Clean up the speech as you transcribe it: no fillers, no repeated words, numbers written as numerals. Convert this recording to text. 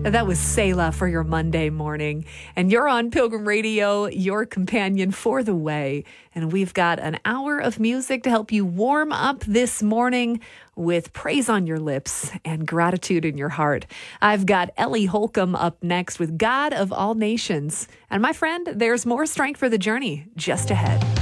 That was Selah for your Monday morning. And you're on Pilgrim Radio, your companion for the way. And we've got an hour of music to help you warm up this morning with praise on your lips and gratitude in your heart. I've got Ellie Holcomb up next with God of All Nations. And my friend, there's more strength for the journey just ahead.